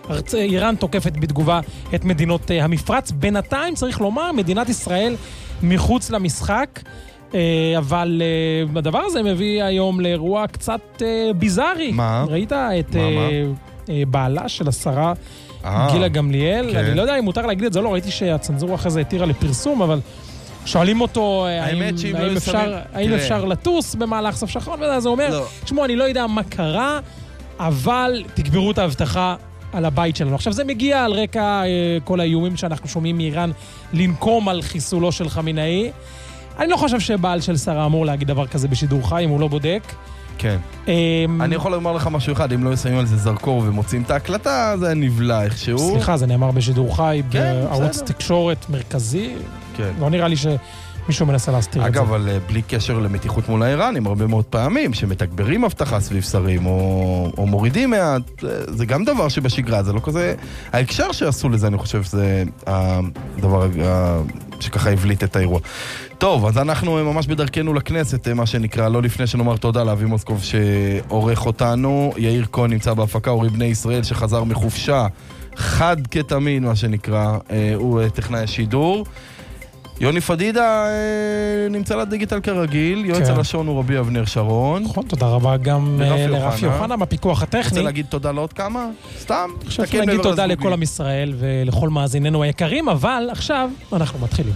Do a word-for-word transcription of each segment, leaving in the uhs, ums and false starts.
איראן תוקפת בתגובה את מדינות המפרץ. בינתיים צריך לומר, מדינת ישראל מחוץ למשחק, אבל הדבר הזה מביא היום לאירוע קצת ביזארי. מה? ראית את מה, מה? בעלה של השרה גילה גמליאל? כן. אני לא יודע אם מותר להגיד את זה, לא ראיתי שהצנזורה אחרי זה התירה לפרסום, אבל שואלים אותו האם, האם, לא אפשר, שמים... האם אפשר לטוס במהלך סוף שחרון, וזה אומר, לא. תשמעו, אני לא יודע מה קרה, אבל תגברו את ההבטחה על הבית שלנו. עכשיו זה מגיע על רקע אה, כל האיומים שאנחנו שומעים מאיראן לנקום על חיסולו של חמינאי. אני לא חושב שבעל של שרה אמור להגיד דבר כזה בשידור חי, אם הוא לא בודק. כן. אני יכול לומר לך משהו אחד, אם לא ישמים על זה זרקור ומוצאים את ההקלטה, זה נבלע איכשהו. סליחה, זה נאמר בשידור חי, בערוץ תקשורת מרכזי. לא נראה לי שמישהו מנסה להסתיר את זה. אגב, אבל בלי קשר למתיחות מול האיראנים, הרבה מאוד פעמים שמתגברים הבטחה סביב שרים, או מורידים מעט, זה גם דבר שבשגרה, זה לא כזה... ההקשר שעשו לזה, אני חושב שזה הדבר שככה הבליט את האירוע. טוב, אז אנחנו ממש בדרכנו לכנסת, מה שנקרא, לא לפני שנאמר תודה לאבי מוסקוב שעורך אותנו. יאיר כהן נמצא בהפקה, אורי בני ישראל שחזר מחופשה, חד כתמיד, מה שנקרא, הוא טכנאי השידור. יוני פדידה נמצא לדיגיטל כרגיל, יועץ הלשון הוא רבי אבנר שרון. נכון, תודה רבה גם לרפי יוחנה בפיקוח הטכני. רוצה להגיד תודה לעוד כמה? סתם? אני חושב שנגיד תודה לכל עם ישראל ולכל מאזיננו היקרים, אבל עכשיו אנחנו מתחילים.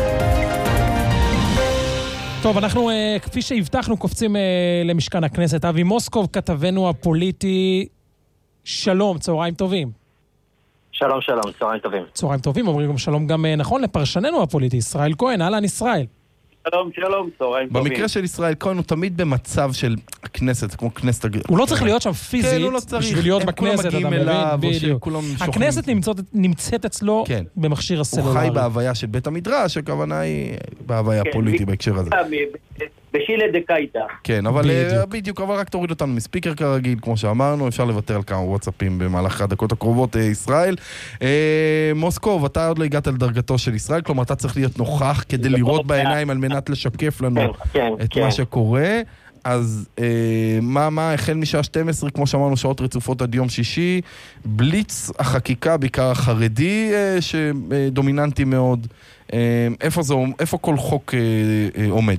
טוב, אנחנו, כפי שהבטחנו, קופצים למשכן הכנסת. אבי מוסקוב, כתבנו הפוליטי, שלום, צהריים טובים. שלום, שלום, צהריים טובים. צהריים טובים, אומרים גם שלום גם נכון לפרשננו הפוליטי, ישראל כהן, אהלן ישראל. שלום, שלום, צהריים טובים. במקרה של ישראל כהן הוא תמיד במצב של הכנסת, כמו כנסת... הוא לא צריך להיות שם פיזית, כן, הוא לא צריך. בשביל להיות בכנסת, אתה מבין, בדיוק. הכנסת נמצאת אצלו במכשיר הסלולרי. הוא חי בהוויה של בית המדרש, הכוונה היא בהוויה פוליטי בהקשר הזה. בשילה דקאיטה. כן, אבל בדיוק, אבל רק תוריד אותנו מספיקר כרגיל, כמו שאמרנו, אפשר לוותר על כמה וואטסאפים במהלך הדקות הקרובות, ישראל. מוסקוב, אתה עוד לא הגעת לדרגתו של ישראל, כלומר, אתה צריך להיות נוכח כדי לראות בעיניים על מנת לשקף לנו את מה שקורה. אז מה, מה, החל משעה שתים עשרה, כמו שאמרנו, שעות רצופות עד יום שישי, בליץ החקיקה, בעיקר החרדי, שדומיננטי מאוד. איפה זה, איפה כל חוק עומד?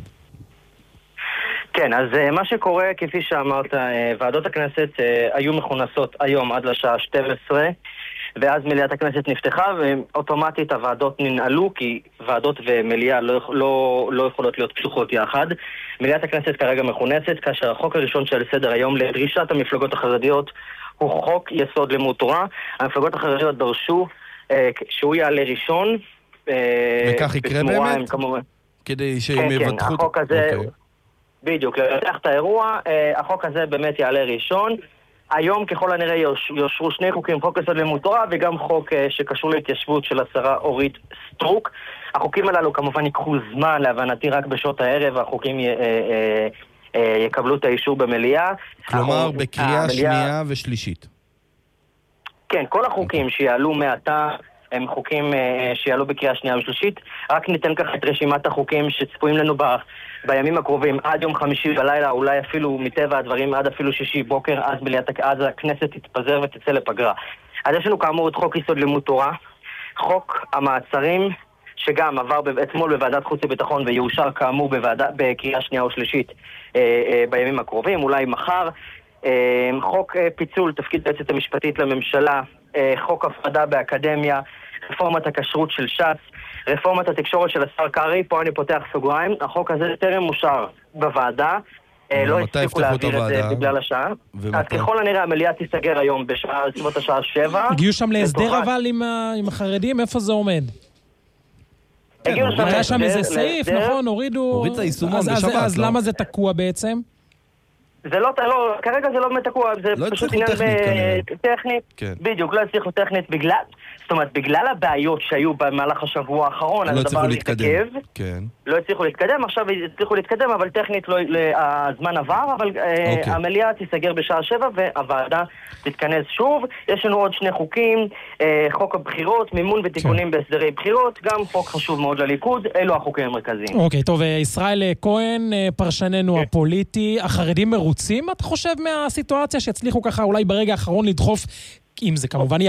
כן, אז מה שקורה, כפי שאמרת, ועדות הכנסת היו מכונסות היום עד לשעה שתים עשרה, ואז מליאת הכנסת נפתחה, ואוטומטית הוועדות ננעלו, כי ועדות ומליאה לא, לא, לא יכולות להיות פתוחות יחד. מליאת הכנסת כרגע מכונסת, כאשר החוק הראשון של סדר היום לדרישת המפלגות החרדיות הוא חוק יסוד לימוד תורה. המפלגות החרדיות דרשו שהוא יעלה ראשון. וכך יקרה באמת? כמובן. כדי שהם כן, יבטחו... כן, החוק הזה... Okay. בדיוק, לרתח את האירוע, החוק הזה באמת יעלה ראשון. היום ככל הנראה יושרו שני חוקים, חוק יסוד לימוד תורה וגם חוק שקשור להתיישבות של השרה אורית סטרוק. החוקים הללו כמובן ייקחו זמן, להבנתי רק בשעות הערב, החוקים יקבלו את האישור במליאה. כלומר, בקריאה שנייה ושלישית. כן, כל החוקים שיעלו מעתה הם חוקים שיעלו בקריאה שנייה ושלישית. רק ניתן ככה את רשימת החוקים שצפויים לנו ב... בימים הקרובים, עד יום חמישי בלילה, אולי אפילו מטבע הדברים, עד אפילו שישי בוקר, אז, מליאת, אז הכנסת תתפזר ותצא לפגרה. אז יש לנו כאמור את חוק יסוד לימוד תורה, חוק המעצרים, שגם עבר אתמול בוועדת חוץ וביטחון ויאושר כאמור בוועדה, בקריאה שנייה או שלישית אה, אה, בימים הקרובים, אולי מחר. אה, חוק אה, פיצול תפקיד היועצת המשפטית לממשלה, אה, חוק הפרדה באקדמיה, רפורמת הכשרות של ש"ס, רפורמת התקשורת של השר קרי, פה אני פותח סוגריים, החוק הזה טרם אושר בוועדה, לא הספיקו להעביר את זה בגלל השעה, אז ככל הנראה המליאה תיסגר היום בשעה, סביבות השעה שבע. הגיעו שם להסדר אבל עם החרדים, איפה זה עומד? היה שם איזה סעיף, נכון, הורידו... הוריד את היישומון בשבת. אז למה זה תקוע בעצם? זה לא, כרגע זה לא באמת תקוע, זה פשוט עניין טכנית, בדיוק, לא הצליחו טכנית בגלל, זאת אומרת, בגלל הבעיות שהיו במהלך השבוע האחרון, לא הצליחו להתקדם, לא הצליחו להתקדם, עכשיו הצליחו להתקדם, אבל טכנית הזמן עבר, אבל המליאה תיסגר בשעה שבע, והוועדה תתכנס שוב. יש לנו עוד שני חוקים, חוק הבחירות, מימון ותיקונים בהסדרי בחירות, גם חוק חשוב מאוד לליכוד, אלו החוקים המרכזיים. אוקיי, טוב, ישראל כהן, פרשננו הפוליטי, החרדים מרוצים, אתה חושב, מהסיטואציה שהצליחו ככה אולי ברגע האחרון לדחוף, אם זה כמובן